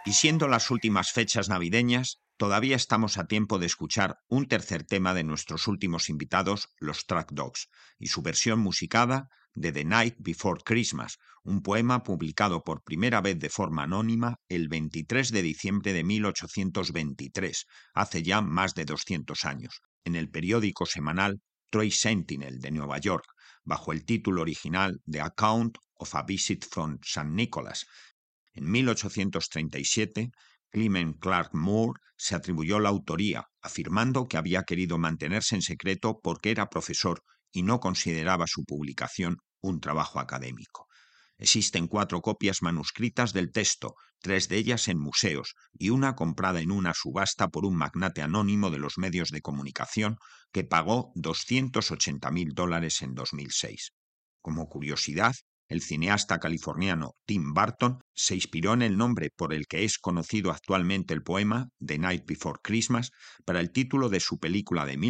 Y siendo las últimas fechas navideñas, todavía estamos a tiempo de escuchar un tercer tema de nuestros últimos invitados, los Track Dogs, y su versión musicada de The Night Before Christmas, un poema publicado por primera vez de forma anónima el 23 de diciembre de 1823, hace ya más de 200 años, en el periódico semanal Troy Sentinel de Nueva York, bajo el título original The Account of a Visit from St. Nicholas. En 1837, Clement Clark Moore se atribuyó la autoría, afirmando que había querido mantenerse en secreto porque era profesor y no consideraba su publicación un trabajo académico. Existen 4 copias manuscritas del texto, 3 de ellas en museos y una comprada en una subasta por un magnate anónimo de los medios de comunicación que pagó $280,000 en 2006. Como curiosidad, el cineasta californiano Tim Burton se inspiró en el nombre por el que es conocido actualmente el poema The Night Before Christmas para el título de su película de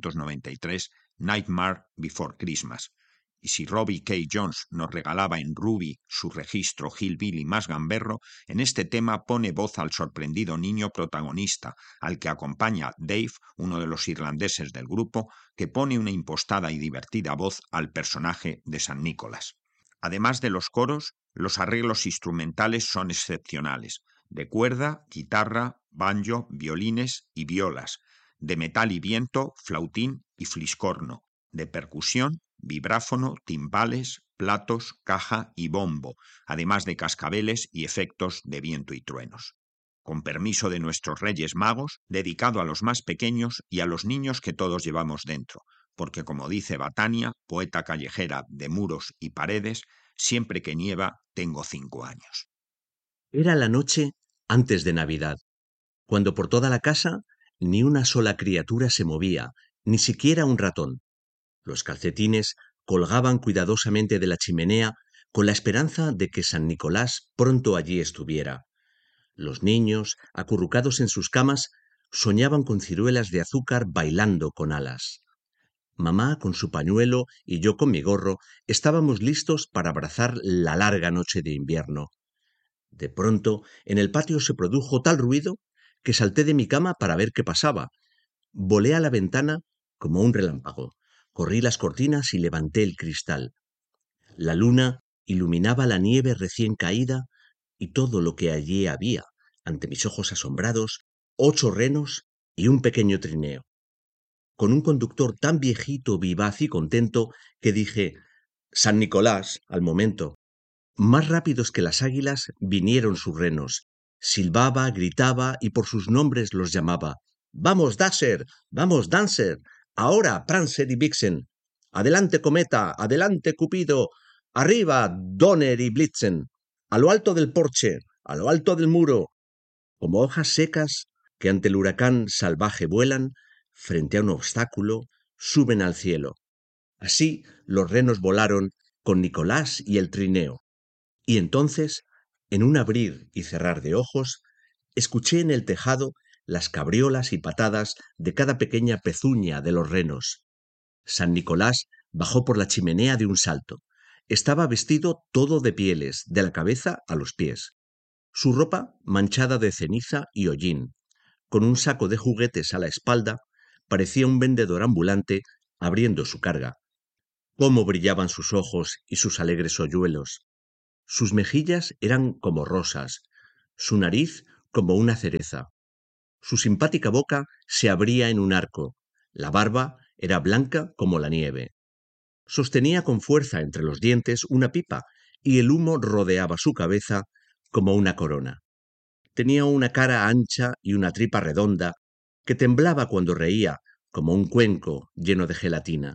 1993, Nightmare Before Christmas. Y si Robbie K. Jones nos regalaba en Ruby su registro hillbilly más gamberro, en este tema pone voz al sorprendido niño protagonista, al que acompaña Dave, uno de los irlandeses del grupo, que pone una impostada y divertida voz al personaje de San Nicolás. Además de los coros, los arreglos instrumentales son excepcionales, de cuerda, guitarra, banjo, violines y violas, de metal y viento, flautín y fliscorno, de percusión, vibráfono, timbales, platos, caja y bombo, además de cascabeles y efectos de viento y truenos. Con permiso de nuestros Reyes Magos, dedicado a los más pequeños y a los niños que todos llevamos dentro, porque como dice Batania, poeta callejera de muros y paredes, siempre que nieva tengo 5 años. Era la noche antes de Navidad, cuando por toda la casa ni una sola criatura se movía, ni siquiera un ratón. Los calcetines colgaban cuidadosamente de la chimenea con la esperanza de que San Nicolás pronto allí estuviera. Los niños, acurrucados en sus camas, soñaban con ciruelas de azúcar bailando con alas. Mamá con su pañuelo y yo con mi gorro estábamos listos para abrazar la larga noche de invierno. De pronto, en el patio se produjo tal ruido que salté de mi cama para ver qué pasaba. Volé a la ventana como un relámpago, corrí las cortinas y levanté el cristal. La luna iluminaba la nieve recién caída y todo lo que allí había, ante mis ojos asombrados, 8 renos y un pequeño trineo, con un conductor tan viejito, vivaz y contento que dije «San Nicolás» al momento. Más rápidos que las águilas vinieron sus renos. Silbaba, gritaba y por sus nombres los llamaba. «¡Vamos, Dasher! ¡Vamos, Dancer! ¡Ahora, Prancer y Vixen! ¡Adelante, Cometa! ¡Adelante, Cupido! ¡Arriba, Donner y Blitzen! ¡A lo alto del porche! ¡A lo alto del muro!». Como hojas secas que ante el huracán salvaje vuelan, frente a un obstáculo, suben al cielo. Así los renos volaron con Nicolás y el trineo. Y entonces, en un abrir y cerrar de ojos, escuché en el tejado las cabriolas y patadas de cada pequeña pezuña de los renos. San Nicolás bajó por la chimenea de un salto. Estaba vestido todo de pieles, de la cabeza a los pies. Su ropa manchada de ceniza y hollín, con un saco de juguetes a la espalda, parecía un vendedor ambulante abriendo su carga. Cómo brillaban sus ojos y sus alegres hoyuelos. Sus mejillas eran como rosas, su nariz como una cereza. Su simpática boca se abría en un arco, la barba era blanca como la nieve. Sostenía con fuerza entre los dientes una pipa y el humo rodeaba su cabeza como una corona. Tenía una cara ancha y una tripa redonda que temblaba cuando reía como un cuenco lleno de gelatina.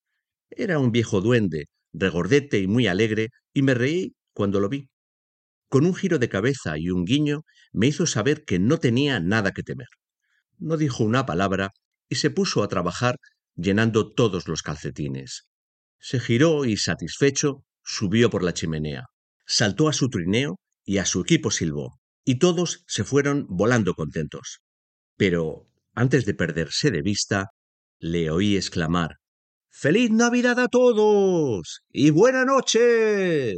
Era un viejo duende, regordete y muy alegre, y me reí cuando lo vi. Con un giro de cabeza y un guiño me hizo saber que no tenía nada que temer. No dijo una palabra y se puso a trabajar llenando todos los calcetines. Se giró y, satisfecho, subió por la chimenea. Saltó a su trineo y a su equipo silbó, y todos se fueron volando contentos. Pero, antes de perderse de vista, le oí exclamar «¡Feliz Navidad a todos! ¡Y buena noche!».